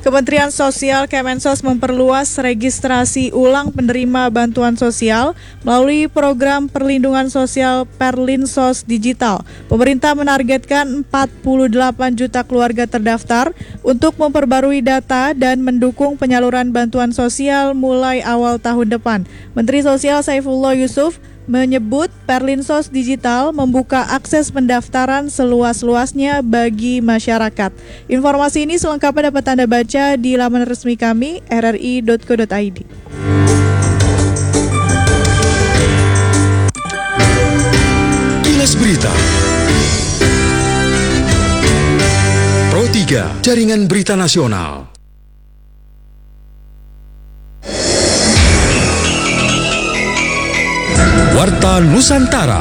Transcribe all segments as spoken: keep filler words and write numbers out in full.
Kementerian Sosial Kemensos memperluas registrasi ulang penerima bantuan sosial melalui program perlindungan sosial Perlinsos Digital. Pemerintah menargetkan empat puluh delapan juta keluarga terdaftar untuk memperbarui data dan mendukung penyaluran bantuan sosial mulai awal tahun depan. Menteri Sosial Saifullah Yusuf menyebut Perlinsos Digital membuka akses pendaftaran seluas-luasnya bagi masyarakat. Informasi ini selengkapnya dapat Anda baca di laman resmi kami r r i dot co dot i d. Kilas Berita Pro tiga, Jaringan Berita Nasional. Warta Nusantara.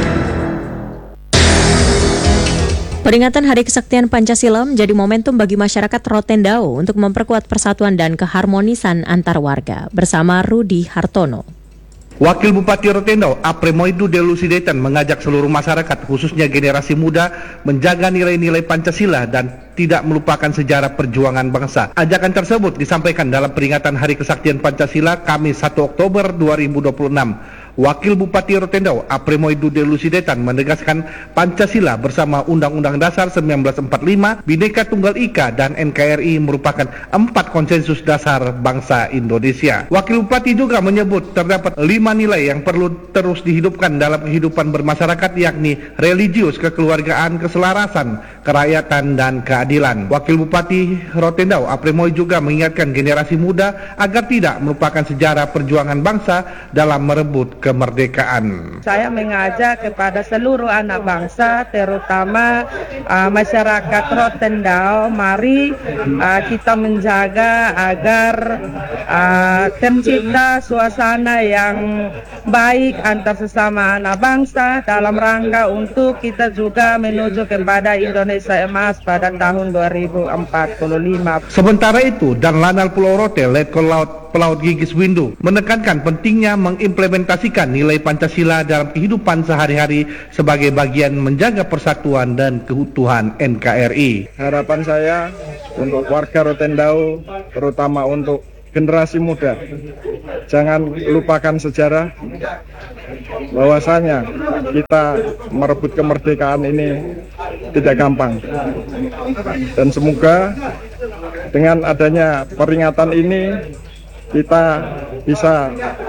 Peringatan Hari Kesaktian Pancasila menjadi momentum bagi masyarakat Rotendao untuk memperkuat persatuan dan keharmonisan antar warga. Bersama Rudi Hartono. Wakil Bupati Rotendao, Apremoidu Delusidetan, mengajak seluruh masyarakat, khususnya generasi muda, menjaga nilai-nilai Pancasila dan tidak melupakan sejarah perjuangan bangsa. Ajakan tersebut disampaikan dalam peringatan Hari Kesaktian Pancasila Kamis satu Oktober dua ribu dua puluh enam. Wakil Bupati Rotendao, Apremoidu Delusidetan, menegaskan Pancasila bersama Undang-Undang Dasar seribu sembilan ratus empat puluh lima, Bhinneka Tunggal Ika, dan N K R I merupakan empat konsensus dasar bangsa Indonesia. Wakil Bupati juga menyebut terdapat lima nilai yang perlu terus dihidupkan dalam kehidupan bermasyarakat, yakni religius, kekeluargaan, keselarasan, kerakyatan, dan keadilan. Wakil Bupati Rotendao, Apremoidu juga mengingatkan generasi muda agar tidak melupakan sejarah perjuangan bangsa dalam merebut kemerdekaan. Saya mengajak kepada seluruh anak bangsa, terutama uh, masyarakat Rotendao, mari uh, kita menjaga agar uh, tercipta suasana yang baik antar sesama anak bangsa dalam rangka untuk kita juga menuju kepada Indonesia emas pada tahun dua ribu empat puluh lima. Sementara itu, Dan Lanal Pulau Rote, Letkol Laut Pelaut Gigis Windu, menekankan pentingnya mengimplementasikan nilai Pancasila dalam kehidupan sehari-hari sebagai bagian menjaga persatuan dan keutuhan N K R I. Harapan saya untuk warga Rotendao, terutama untuk generasi muda, jangan lupakan sejarah, bahwasanya kita merebut kemerdekaan ini tidak gampang. Dan semoga dengan adanya peringatan ini kita bisa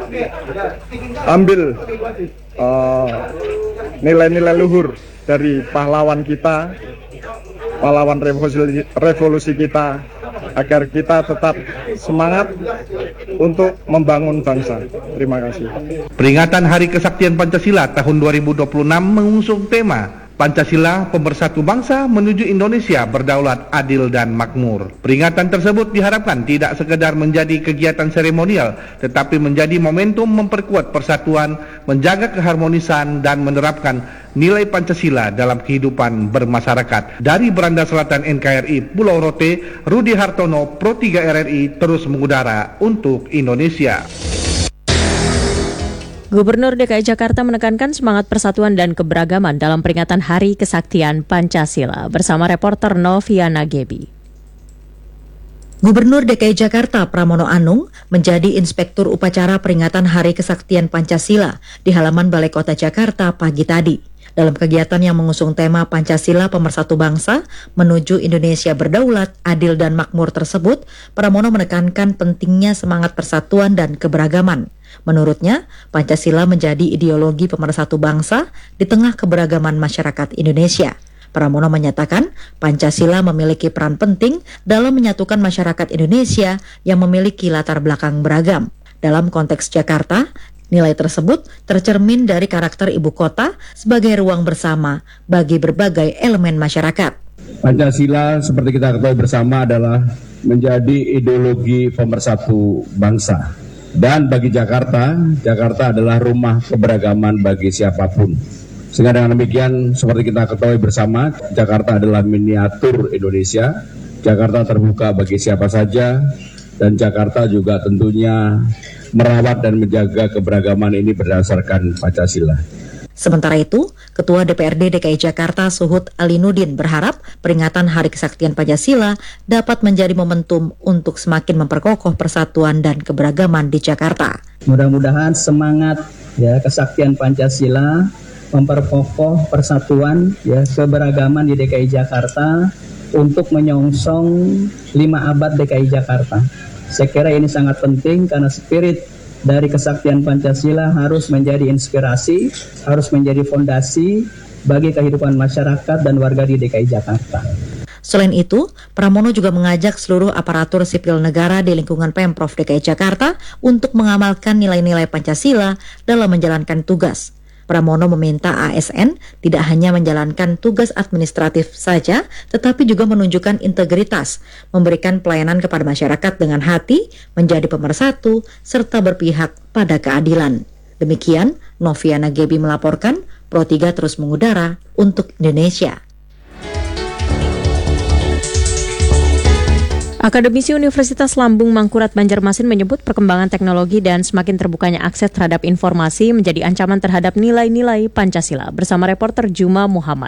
ambil uh, nilai-nilai luhur dari pahlawan kita, pahlawan revolusi, revolusi kita, agar kita tetap semangat untuk membangun bangsa. Terima kasih. Peringatan Hari Kesaktian Pancasila tahun dua ribu dua puluh enam mengusung tema Pancasila Pemersatu Bangsa menuju Indonesia berdaulat, adil, dan makmur. Peringatan tersebut diharapkan tidak sekedar menjadi kegiatan seremonial, tetapi menjadi momentum memperkuat persatuan, menjaga keharmonisan, dan menerapkan nilai Pancasila dalam kehidupan bermasyarakat. Dari Beranda Selatan N K R I Pulau Rote, Rudi Hartono, Pro tiga R R I, terus mengudara untuk Indonesia. Gubernur D K I Jakarta menekankan semangat persatuan dan keberagaman dalam peringatan Hari Kesaktian Pancasila. Bersama reporter Noviana Gebi. Gubernur D K I Jakarta Pramono Anung menjadi inspektur upacara peringatan Hari Kesaktian Pancasila di halaman Balai Kota Jakarta pagi tadi. Dalam kegiatan yang mengusung tema Pancasila Pemersatu Bangsa menuju Indonesia berdaulat, adil, dan makmur tersebut, Pramono menekankan pentingnya semangat persatuan dan keberagaman. Menurutnya, Pancasila menjadi ideologi pemersatu bangsa di tengah keberagaman masyarakat Indonesia. Pramono menyatakan Pancasila memiliki peran penting dalam menyatukan masyarakat Indonesia yang memiliki latar belakang beragam. Dalam konteks Jakarta, nilai tersebut tercermin dari karakter ibu kota sebagai ruang bersama bagi berbagai elemen masyarakat. Pancasila seperti kita ketahui bersama adalah menjadi ideologi pemersatu bangsa. Dan bagi Jakarta, Jakarta adalah rumah keberagaman bagi siapapun. Sehingga dengan demikian, seperti kita ketahui bersama, Jakarta adalah miniatur Indonesia. Jakarta terbuka bagi siapa saja, dan Jakarta juga tentunya merawat dan menjaga keberagaman ini berdasarkan Pancasila. Sementara itu, Ketua D P R D D K I Jakarta Suhud Alinuddin berharap peringatan Hari Kesaktian Pancasila dapat menjadi momentum untuk semakin memperkokoh persatuan dan keberagaman di Jakarta. Mudah-mudahan semangat ya kesaktian Pancasila memperkokoh persatuan ya keberagaman di D K I Jakarta untuk menyongsong lima abad D K I Jakarta. Saya kira ini sangat penting karena spirit dari kesaktian Pancasila harus menjadi inspirasi, harus menjadi fondasi bagi kehidupan masyarakat dan warga di D K I Jakarta. Selain itu, Pramono juga mengajak seluruh aparatur sipil negara di lingkungan Pemprov D K I Jakarta untuk mengamalkan nilai-nilai Pancasila dalam menjalankan tugas. Pramono meminta A S N tidak hanya menjalankan tugas administratif saja, tetapi juga menunjukkan integritas, memberikan pelayanan kepada masyarakat dengan hati, menjadi pemersatu, serta berpihak pada keadilan. Demikian, Noviana Gebi melaporkan, Pro tiga terus mengudara untuk Indonesia. Akademisi Universitas Lambung Mangkurat Banjarmasin menyebut perkembangan teknologi dan semakin terbukanya akses terhadap informasi menjadi ancaman terhadap nilai-nilai Pancasila. Bersama reporter Juma Muhammad.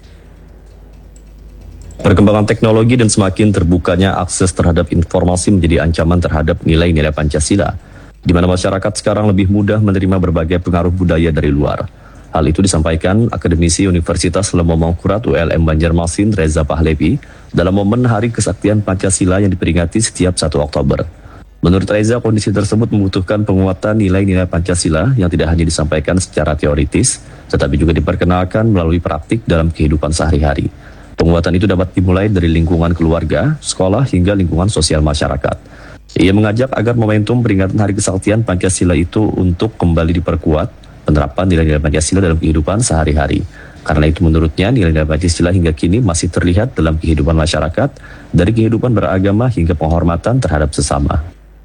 Perkembangan teknologi dan semakin terbukanya akses terhadap informasi menjadi ancaman terhadap nilai-nilai Pancasila, di mana masyarakat sekarang lebih mudah menerima berbagai pengaruh budaya dari luar. Hal itu disampaikan Akademisi Universitas Lambung Mangkurat U L M Banjarmasin Reza Pahlevi dalam momen Hari Kesaktian Pancasila yang diperingati setiap satu Oktober. Menurut Reza, kondisi tersebut membutuhkan penguatan nilai-nilai Pancasila yang tidak hanya disampaikan secara teoritis, tetapi juga diperkenalkan melalui praktik dalam kehidupan sehari-hari. Penguatan itu dapat dimulai dari lingkungan keluarga, sekolah, hingga lingkungan sosial masyarakat. Ia mengajak agar momentum peringatan Hari Kesaktian Pancasila itu untuk kembali diperkuat, penerapan nilai-nilai Pancasila dalam kehidupan sehari-hari. Karena itu menurutnya nilai-nilai Pancasila hingga kini masih terlihat dalam kehidupan masyarakat, dari kehidupan beragama hingga penghormatan terhadap sesama.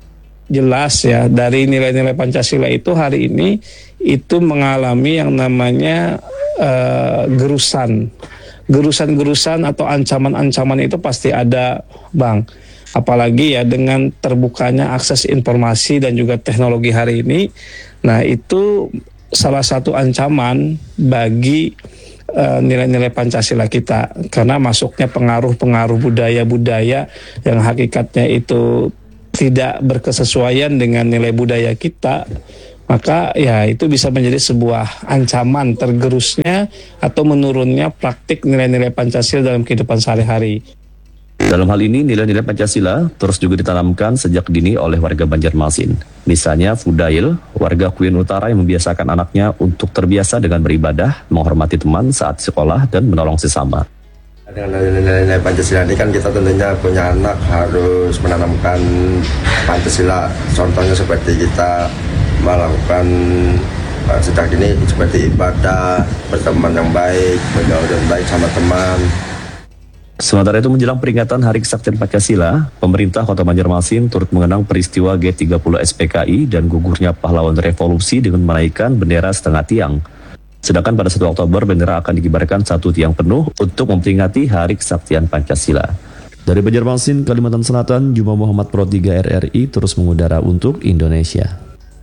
Jelas ya, dari nilai-nilai Pancasila itu hari ini itu mengalami yang namanya uh, gerusan. Gerusan-gerusan atau ancaman-ancaman itu pasti ada, Bang. Apalagi ya dengan terbukanya akses informasi dan juga teknologi hari ini. Nah, itu salah satu ancaman bagi uh, nilai-nilai Pancasila kita, karena masuknya pengaruh-pengaruh budaya-budaya yang hakikatnya itu tidak berkesesuaian dengan nilai budaya kita, maka ya itu bisa menjadi sebuah ancaman tergerusnya atau menurunnya praktik nilai-nilai Pancasila dalam kehidupan sehari-hari. Dalam hal ini, nilai-nilai Pancasila terus juga ditanamkan sejak dini oleh warga Banjarmasin. Misalnya Fudail, warga Kuin Utara yang membiasakan anaknya untuk terbiasa dengan beribadah, menghormati teman saat sekolah, dan menolong sesama. Dengan nilai-nilai Pancasila ini kan kita tentunya punya anak harus menanamkan Pancasila. Contohnya seperti kita melakukan sejak dini seperti ibadah, berteman yang baik, bergaul yang baik sama teman. Sementara itu menjelang peringatan Hari Kesaktian Pancasila, pemerintah Kota Banjarmasin turut mengenang peristiwa G tiga puluh S P K I dan gugurnya pahlawan revolusi dengan menaikkan bendera setengah tiang. Sedangkan pada satu Oktober bendera akan dikibarkan satu tiang penuh untuk memperingati Hari Kesaktian Pancasila. Dari Banjarmasin, Kalimantan Selatan, Juma Muhammad Pro tiga R R I terus mengudara untuk Indonesia.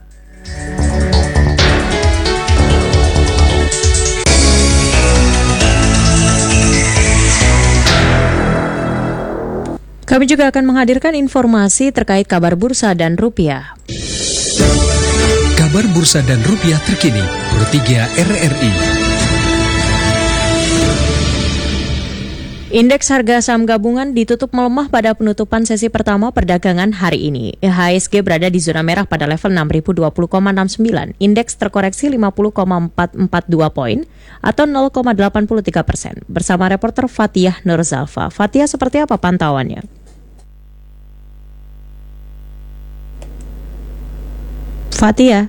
Kami juga akan menghadirkan informasi terkait kabar bursa dan rupiah. Kabar bursa dan rupiah terkini, Pro tiga R R I. Indeks harga saham gabungan ditutup melemah pada penutupan sesi pertama perdagangan hari ini. I H S G berada di zona merah pada level enam ribu dua puluh koma enam sembilan. Indeks terkoreksi lima puluh koma empat empat dua poin atau nol koma delapan tiga persen. Bersama reporter Fathia Nurzalfa. Fathia, seperti apa pantauannya? Fathia.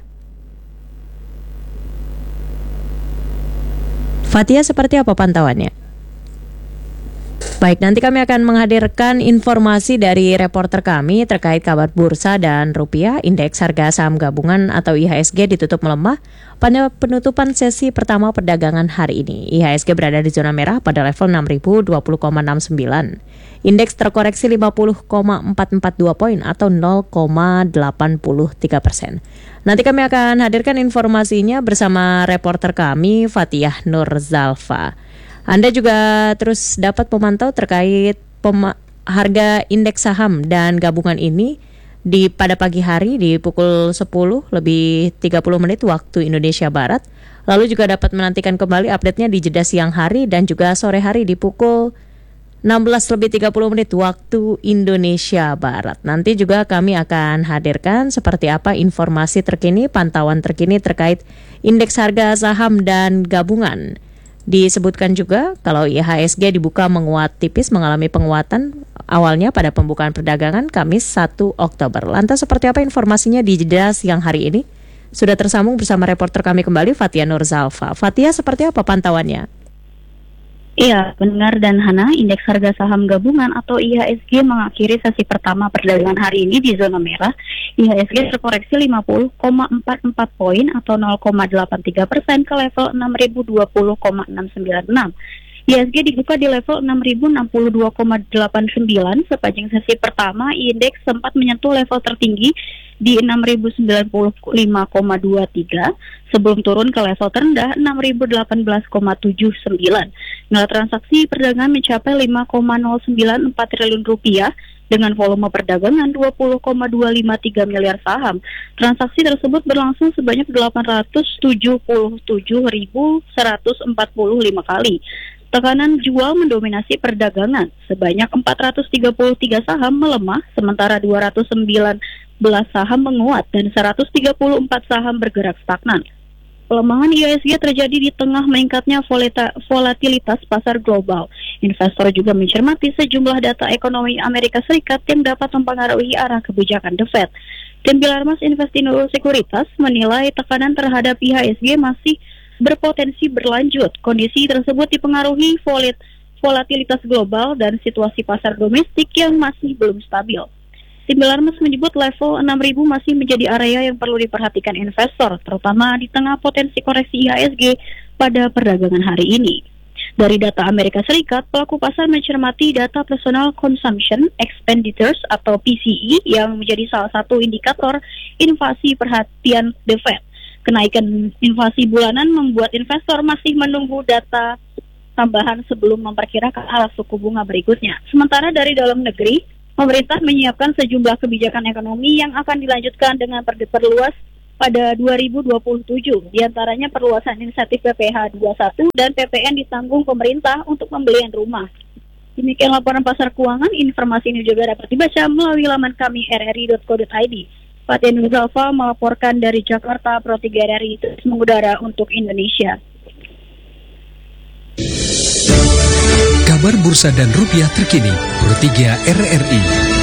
Fathia, seperti apa pantauannya? Baik, nanti kami akan menghadirkan informasi dari reporter kami terkait kabar bursa dan rupiah. Indeks harga saham gabungan atau I H S G ditutup melemah pada penutupan sesi pertama perdagangan hari ini. I H S G berada di zona merah pada level enam ribu dua puluh koma enam sembilan. Indeks terkoreksi lima puluh koma empat empat dua poin atau nol koma delapan tiga persen. Nanti kami akan hadirkan informasinya bersama reporter kami Fathiyah Nur Zalfa. Anda juga terus dapat memantau terkait pema- harga indeks saham dan gabungan ini di pada pagi hari di pukul sepuluh lebih tiga puluh menit waktu Indonesia Barat. Lalu juga dapat menantikan kembali update-nya di jeda siang hari dan juga sore hari di pukul enam belas lebih tiga puluh menit waktu Indonesia Barat. Nanti juga kami akan hadirkan seperti apa informasi terkini, pantauan terkini terkait indeks harga saham dan gabungan. Disebutkan juga kalau I H S G dibuka menguat tipis, mengalami penguatan awalnya pada pembukaan perdagangan Kamis satu Oktober. Lantas seperti apa informasinya di jeda siang hari ini? Sudah tersambung bersama reporter kami kembali Fathiyah Nur Zalfa. Fathiyah, seperti apa pantauannya? Iya, benar dan Hana, indeks harga saham gabungan atau I H S G mengakhiri sesi pertama perdagangan hari ini di zona merah. I H S G terkoreksi lima puluh koma empat empat poin atau nol koma delapan tiga persen ke level enam ribu dua puluh koma enam sembilan enam. I H S G dibuka di level enam ribu enam puluh dua koma delapan sembilan. Sepanjang sesi pertama, indeks sempat menyentuh level tertinggi di enam ribu sembilan puluh lima koma dua tiga sebelum turun ke level terendah enam ribu delapan belas koma tujuh sembilan. Nilai transaksi perdagangan mencapai lima koma nol sembilan empat triliun rupiah dengan volume perdagangan dua puluh koma dua lima tiga miliar saham. Transaksi tersebut berlangsung sebanyak delapan ratus tujuh puluh tujuh ribu seratus empat puluh lima kali. Tekanan jual mendominasi perdagangan, sebanyak empat ratus tiga puluh tiga saham melemah, sementara dua ratus sembilan belas saham menguat dan seratus tiga puluh empat saham bergerak stagnan. Pelemahan I H S G terjadi di tengah meningkatnya volatilitas pasar global. Investor juga mencermati sejumlah data ekonomi Amerika Serikat yang dapat mempengaruhi arah kebijakan The Fed. Tim Bilarmas Investindo Sekuritas menilai tekanan terhadap I H S G masih berpotensi berlanjut. Kondisi tersebut dipengaruhi volit, volatilitas global dan situasi pasar domestik yang masih belum stabil. Tim Bilarmas menyebut level enam ribu masih menjadi area yang perlu diperhatikan investor, terutama di tengah potensi koreksi I H S G pada perdagangan hari ini. Dari data Amerika Serikat, pelaku pasar mencermati data Personal Consumption Expenditures atau P C E yang menjadi salah satu indikator inflasi perhatian The Fed. Kenaikan inflasi bulanan membuat investor masih menunggu data tambahan sebelum memperkirakan arah suku bunga berikutnya. Sementara dari dalam negeri, pemerintah menyiapkan sejumlah kebijakan ekonomi yang akan dilanjutkan dengan perluas pada dua ribu dua puluh tujuh. Di antaranya perluasan insentif P P H dua puluh satu dan P P N ditanggung pemerintah untuk pembelian rumah. Demikian laporan pasar keuangan. Informasi ini juga dapat dibaca melalui laman kami r r i dot co dot i d. Fathiyah Nur Zalfa melaporkan dari Jakarta, Pro tiga R R I terus mengudara untuk Indonesia. Kabar bursa dan rupiah terkini, Pro tiga R R I.